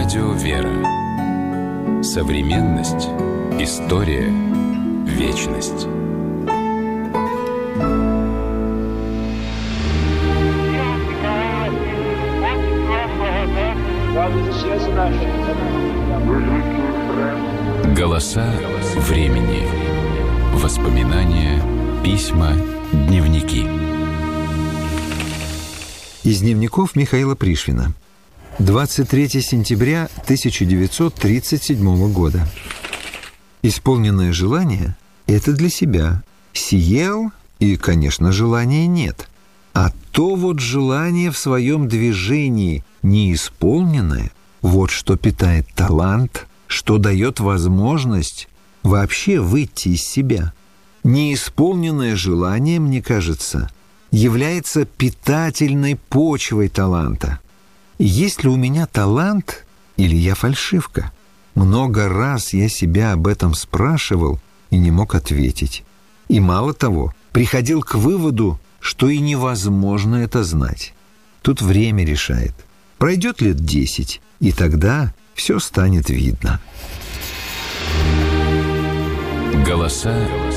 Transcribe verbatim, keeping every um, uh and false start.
Радио «Вера». Современность. История. Вечность. Голоса времени. Воспоминания, письма, дневники. Из дневников Михаила Пришвина. двадцать третьего сентября тысяча девятьсот тридцать седьмого года. Исполненное желание – это для себя. Съел, и, конечно, желания нет. А то вот желание в своем движении неисполненное, вот что питает талант, что дает возможность вообще выйти из себя. Неисполненное желание, мне кажется, является питательной почвой таланта. Есть ли у меня талант или я фальшивка? Много раз я себя об этом спрашивал и не мог ответить. И мало того, приходил к выводу, что и невозможно это знать. Тут время решает. Пройдет лет десять, и тогда все станет видно. Голоса